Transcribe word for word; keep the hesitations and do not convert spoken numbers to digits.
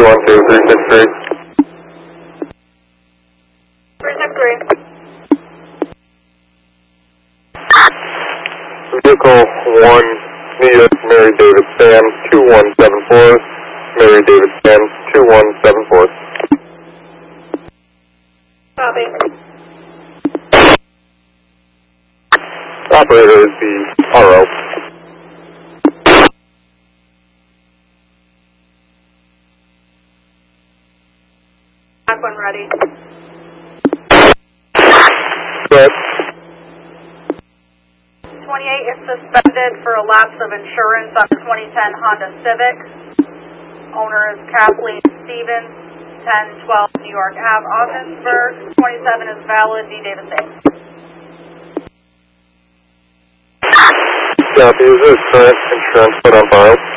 three one two, three six three. three six three. Vehicle one, New York, Mary David Sam, two one seven four. Mary David Sam, two one seven four. Copy. Operator is the R O. Back when ready. Good. twenty-eight is suspended for a lapse of insurance on the twenty ten Honda Civic. Owner is Kathleen Stevens, ten twelve New York Ave, Ogdensburg. twenty-seven is valid, D. Davis A. Copy. Is this current insurance put on file?